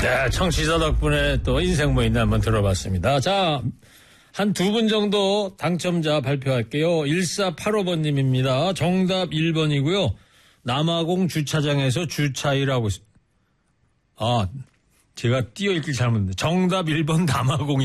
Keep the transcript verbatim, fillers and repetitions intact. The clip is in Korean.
네, 청취자 덕분에 또 인생 뭐 있나 한번 들어봤습니다. 자, 한 두 분 정도 당첨자 발표할게요. 일사팔오 번님입니다. 정답 일 번이고요. 남아공 주차장에서 주차일하고 있습니다. 아, 제가 띄어읽기 잘못했는데 정답 일 번 남아공